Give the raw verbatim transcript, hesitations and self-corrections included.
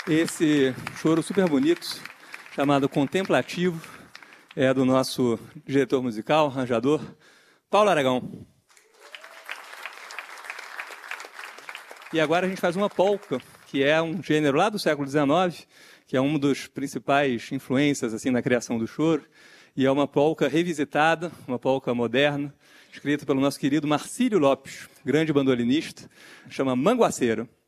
Esse choro super bonito, chamado Contemplativo, é do nosso diretor musical, arranjador, Paulo Aragão. E agora a gente faz uma polca, que é um gênero lá do século dezenove, que é uma das principais influências assim, na criação do choro, e é uma polca revisitada, uma polca moderna, escrita pelo nosso querido Marcílio Lopes, grande bandolinista, chama Manguaceiro.